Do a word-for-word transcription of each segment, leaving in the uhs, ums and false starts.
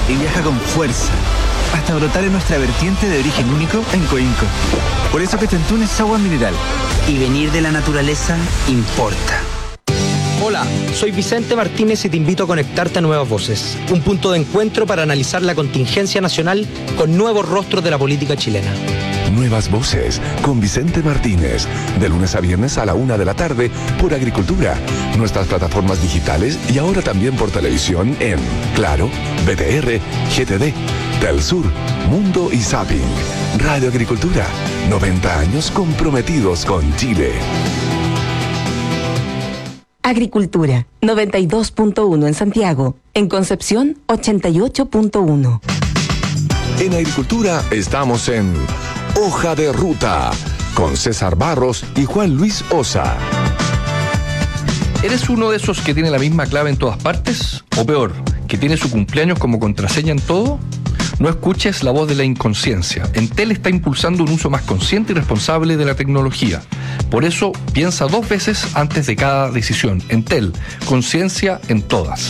y viaja con fuerza, hasta brotar en nuestra vertiente de origen único en Coinco. Por eso que Tentún es agua mineral. Y venir de la naturaleza importa. Hola, soy Vicente Martínez y te invito a conectarte a Nuevas Voces, un punto de encuentro para analizar la contingencia nacional con nuevos rostros de la política chilena. Nuevas Voces con Vicente Martínez, de lunes a viernes a la una de la tarde por Agricultura, nuestras plataformas digitales y ahora también por televisión en Claro, B T R, G T D, Telsur, Mundo y Zapping. Radio Agricultura, noventa años comprometidos con Chile. Agricultura, noventa y dos punto uno en Santiago. En Concepción, ochenta y ocho punto uno. En Agricultura estamos en Hoja de Ruta, con César Barros y Juan Luis Osa. ¿Eres uno de esos que tiene la misma clave en todas partes? ¿O peor, que tiene su cumpleaños como contraseña en todo? No escuches la voz de la inconsciencia. Entel está impulsando un uso más consciente y responsable de la tecnología. Por eso, piensa dos veces antes de cada decisión. Entel, conciencia en todas.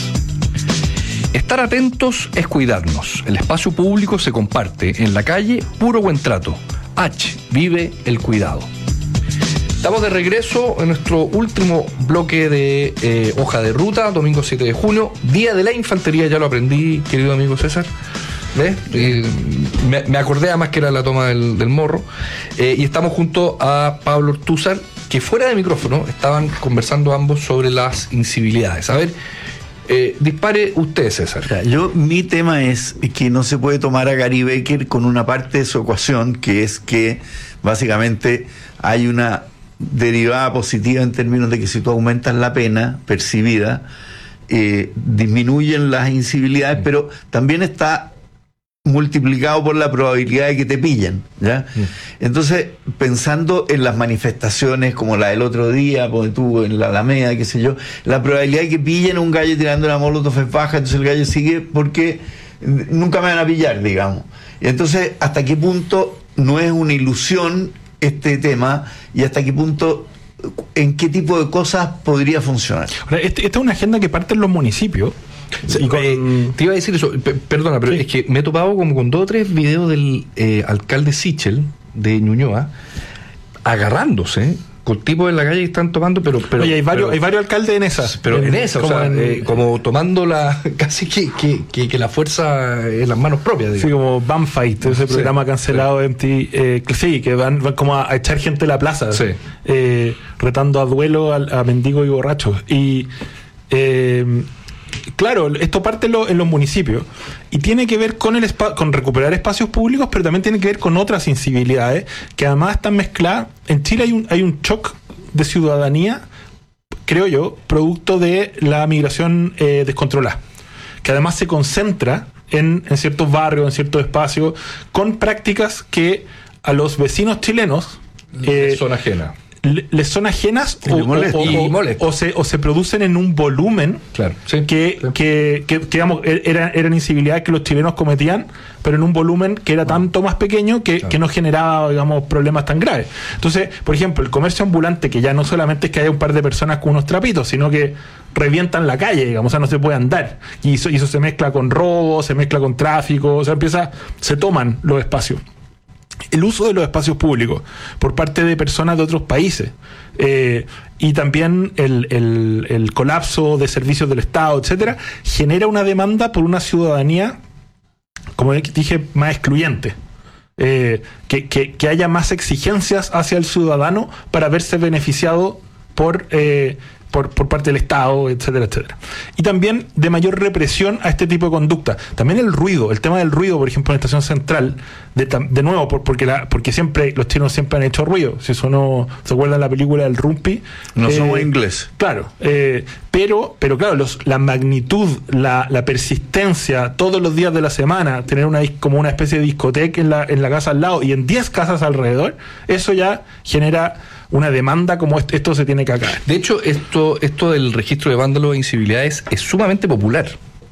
Estar atentos es cuidarnos. El espacio público se comparte. En la calle, puro buen trato. H, vive el cuidado. Estamos de regreso en nuestro último bloque de eh, Hoja de Ruta, domingo siete de junio, Día de la Infantería, ya lo aprendí, querido amigo César. ¿Ves? Eh, me, me acordé además que era la toma del, del morro. Eh, y estamos junto a Pablo Ortúzar, que fuera de micrófono estaban conversando ambos sobre las incivilidades. A ver, eh, dispare usted, César. O sea, yo, mi tema es que no se puede tomar a Gary Becker con una parte de su ecuación, que es que básicamente hay una derivada positiva en términos de que si tú aumentas la pena percibida, eh, disminuyen las incivilidades, mm. pero también está multiplicado por la probabilidad de que te pillen, ¿ya? Mm. Entonces, pensando en las manifestaciones como la del otro día, porque tú en la Alameda, qué sé yo, la probabilidad de que pillen a un gallo tirando una molotov es baja, entonces el gallo sigue porque nunca me van a pillar, digamos. Y entonces, ¿hasta qué punto no es una ilusión este tema y hasta qué punto, en qué tipo de cosas podría funcionar? Ahora, este, esta es una agenda que parte en los municipios. Sí, con... eh, te iba a decir eso, p- perdona, pero sí. Es que me he topado como con dos o tres videos del eh, alcalde Sichel de Ñuñoa agarrándose con tipos en la calle que están tomando, pero, pero oye, hay varios, pero, hay varios alcaldes en esas. Pero en, en esa, o sea, en, eh, como tomando la casi que, que, que, que la fuerza en las manos propias, digamos. Sí, como Bam Fight, ese sí, programa cancelado sí. en ti, eh, que sí, que van, van como a, a echar gente a la plaza, sí. eh, retando a duelo a, a mendigos y borrachos. Y eh, claro, esto parte en, lo, en los municipios y tiene que ver con el espa- con recuperar espacios públicos, pero también tiene que ver con otras incivilidades que además están mezcladas. En Chile hay un hay un shock de ciudadanía, creo yo, producto de la migración eh, descontrolada, que además se concentra en, en ciertos barrios, en ciertos espacios, con prácticas que a los vecinos chilenos eh, son ajenas. les son ajenas o, molesta, o, o, o, o, se, o se producen en un volumen claro, sí, que, sí. Que, que, que digamos, era, eran incivilidades que los chilenos cometían, pero en un volumen que era tanto más pequeño que, claro. que no generaba, digamos, problemas tan graves. Entonces, por ejemplo, el comercio ambulante, que ya no solamente es que haya un par de personas con unos trapitos, sino que revientan la calle, digamos, o sea, no se puede andar. Y eso, y eso se mezcla con robo, se mezcla con tráfico, o sea, empieza, se toman los espacios. El uso de los espacios públicos por parte de personas de otros países eh, y también el, el, el colapso de servicios del Estado, etcétera, genera una demanda por una ciudadanía, como dije, más excluyente. Eh, que, que, que haya más exigencias hacia el ciudadano para verse beneficiado por... Eh, Por, por parte del Estado, etcétera, etcétera. Y también de mayor represión a este tipo de conducta. También el ruido, el tema del ruido, por ejemplo, en la Estación Central, de, de nuevo, por, porque la, porque siempre los chinos siempre han hecho ruido. Si eso no se acuerdan la película del Rumpi. No eh, somos ingleses. Claro, eh, pero, pero claro, los, la magnitud, la, la persistencia, todos los días de la semana, tener una como una especie de discoteca en la, en la casa al lado y en diez casas alrededor, eso ya genera una demanda como esto, esto se tiene que acabar. De hecho, esto, esto del registro de vándalos e incivilidades es sumamente popular.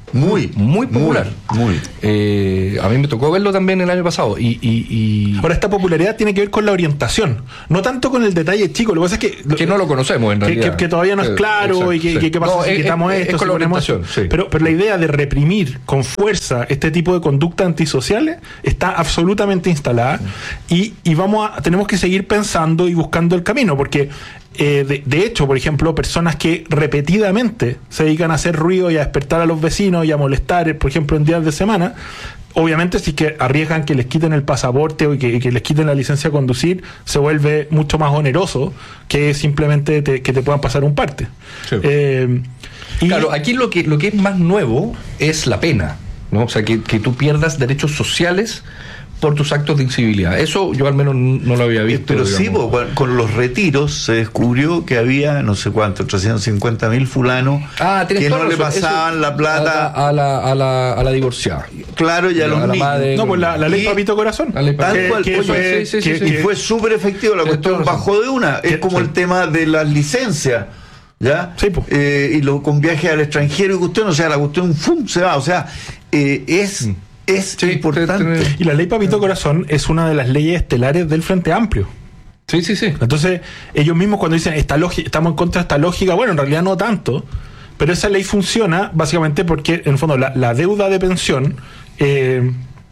Muy, muy popular. Muy. muy. Eh, a mí me tocó verlo también el año pasado. Y, y, y... Ahora, esta popularidad tiene que ver con la orientación, no tanto con el detalle chico. Lo que pasa es que. Que no lo conocemos en realidad. Que, que, que todavía no es claro. Exacto, y que, sí. que qué pasa no, si es, quitamos es, esto, es si ponemos esto. Sí. Pero, pero la idea de reprimir con fuerza este tipo de conductas antisociales está absolutamente instalada. Y, y vamos a, tenemos que seguir pensando y buscando el camino, porque. Eh, de, de hecho, por ejemplo, personas que repetidamente se dedican a hacer ruido y a despertar a los vecinos y a molestar, por ejemplo, en días de semana, obviamente si es que arriesgan que les quiten el pasaporte o y que, y que les quiten la licencia de conducir, se vuelve mucho más oneroso que simplemente te, que te puedan pasar un parte. Sí. Eh, y claro, aquí lo que, lo que es más nuevo es la pena, ¿no? O sea, que, que tú pierdas derechos sociales por tus actos de incivilidad. Eso yo al menos no lo había visto. Pero digamos. sí, bo, con los retiros se descubrió que había no sé cuánto, trescientos cincuenta mil fulanos ah, que no razón. le pasaban Eso, la plata a la, a la, a la divorciada. Claro, y a, a los niños. Madre, no, pues la, la ley y, Papito Corazón. La ley Papito. Tal cual, que, oye, fue, sí, sí, que, sí, y que, fue súper efectivo, la cuestión bajó de una. Es como sí. el tema de las licencias, ¿ya? Sí, pues. eh, y lo, con viajes al extranjero y cuestión, o sea, la cuestión ¡fum! Se va, o sea, eh, es... Mm. Es sí, importante. Y la ley Papito Corazón es una de las leyes estelares del Frente Amplio. Sí, sí, sí. Entonces, ellos mismos cuando dicen esta lógica, estamos en contra de esta lógica, bueno, en realidad no tanto, pero esa ley funciona básicamente porque, en el fondo, la, la deuda de pensión eh,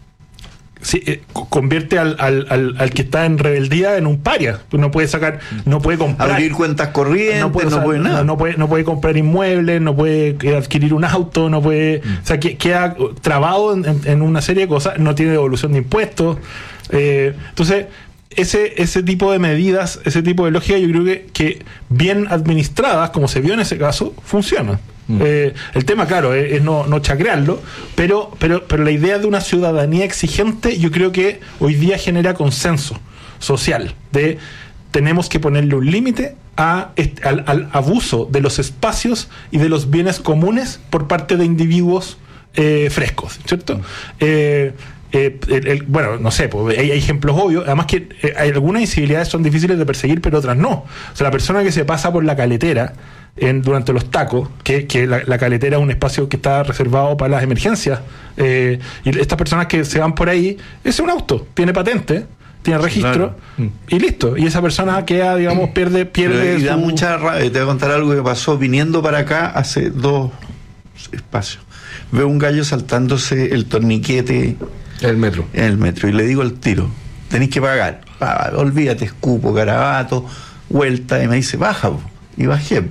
sí, eh, convierte al, al, al, al que está en rebeldía en un paria. No puede sacar, no puede comprar. Abrir cuentas corrientes, no puede, no o sea, puede nada. No, no, puede, no puede comprar inmuebles, no puede adquirir un auto, no puede. Mm. O sea, que, queda trabado en, en, en una serie de cosas, no tiene devolución de impuestos. Eh, entonces, ese, ese tipo de medidas, ese tipo de lógica, yo creo que, que bien administradas, como se vio en ese caso, funcionan. Mm. Eh, el tema, claro, es, es no, no chacrearlo, pero, pero, pero la idea de una ciudadanía exigente, yo creo que hoy día genera consenso social de tenemos que ponerle un límite a, al, al abuso de los espacios y de los bienes comunes por parte de individuos eh, frescos, ¿cierto? Mm. Eh, Eh, el, el, bueno, no sé, pues, hay, hay ejemplos obvios. Además que eh, hay algunas incivilidades son difíciles de perseguir, pero otras no. O sea, la persona que se pasa por la caletera en, durante los tacos, que, que la, la caletera es un espacio que está reservado para las emergencias, eh, y estas personas que se van por ahí, es un auto, tiene patente, tiene registro, claro. Y listo. Y esa persona queda, digamos, pierde... pierde y da su... mucha rabia. Te voy a contar algo que pasó viniendo para acá hace dos espacios. Veo un gallo saltándose el torniquete... El metro. En el metro. Y le digo al tiro, tenéis que pagar. Ah, olvídate, escupo, garabato, vuelta. Y me dice, baja. Y bajé.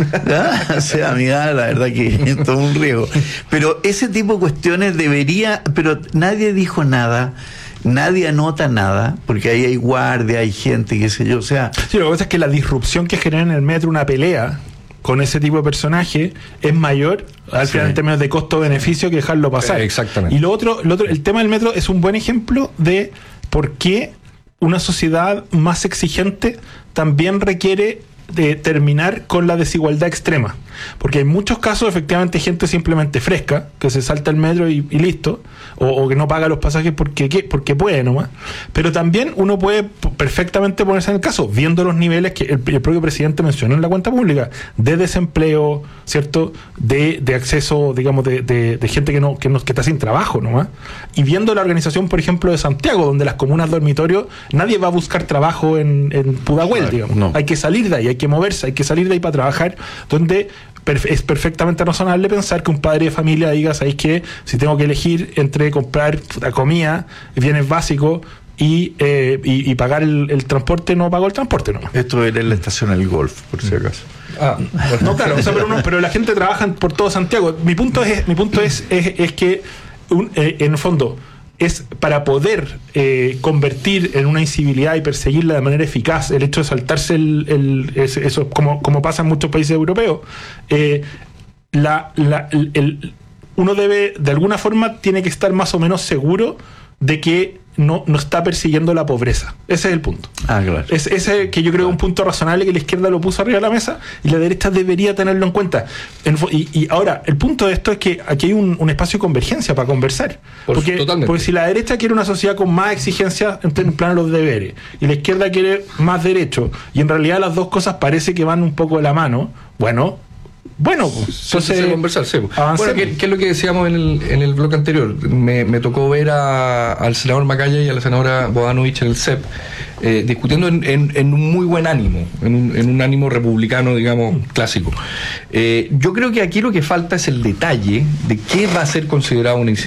¿Ah? O sea, mira, la verdad que es todo un riesgo. Pero ese tipo de cuestiones debería... Pero nadie dijo nada. Nadie anota nada, porque ahí hay guardia, hay gente, qué sé yo. O sea... Sí, lo que pasa es que la disrupción que genera en el metro una pelea con ese tipo de personaje es mayor al final sí. En términos de costo-beneficio que dejarlo pasar. Eh, exactamente. Y lo otro, lo otro, el tema del metro es un buen ejemplo de por qué una sociedad más exigente también requiere de terminar con la desigualdad extrema. Porque en muchos casos, efectivamente, hay gente simplemente fresca, que se salta el metro y, y listo, o, o que no paga los pasajes porque, ¿qué? porque puede nomás. Pero también uno puede perfectamente ponerse en el caso, viendo los niveles que el, el propio presidente mencionó en la cuenta pública, de desempleo, ¿cierto? De, de acceso, digamos, de, de, de gente que no, que no que está sin trabajo nomás. Y viendo la organización, por ejemplo, de Santiago, donde las comunas dormitorios, nadie va a buscar trabajo en, en Pudahuel, claro, digamos. No. Hay que salir de ahí, hay que moverse, hay que salir de ahí para trabajar, donde es perfectamente razonable pensar que un padre de familia diga, ¿sabéis qué? Si tengo que elegir entre comprar la comida, bienes básicos y, eh, y, y pagar el, el transporte, no pago el transporte, ¿no? Esto era en la estación del Golf, por si acaso. Ah, pues no, claro, o sea, pero, no, pero la gente trabaja por todo Santiago. Mi punto es, mi punto es, es, es que un, eh, en el fondo es para poder eh, convertir en una incivilidad y perseguirla de manera eficaz el hecho de saltarse el, el, eso, como, como pasa en muchos países europeos, eh, la, la, el, el, uno debe, de alguna forma, tiene que estar más o menos seguro de que no, no está persiguiendo la pobreza. Ese es el punto. Ah, claro. Es, ese que yo creo que es un punto razonable que la izquierda lo puso arriba de la mesa y la derecha debería tenerlo en cuenta. En, y, y ahora, el punto de esto es que aquí hay un, un espacio de convergencia para conversar. Por porque, porque si la derecha quiere una sociedad con más exigencia en, en plan de los deberes y la izquierda quiere más derechos y en realidad las dos cosas parece que van un poco de la mano, bueno, Bueno, pues, Entonces, entonces conversar, sí. avancemos. Bueno, ¿qué, qué es lo que decíamos en el, en el bloque anterior? Me, me tocó ver a, al senador Macaya y a la senadora Bodanovich en el C E P eh, discutiendo en, en, en un muy buen ánimo, en un, en un ánimo republicano, digamos, clásico. Eh, yo creo que aquí lo que falta es el detalle de qué va a ser considerado una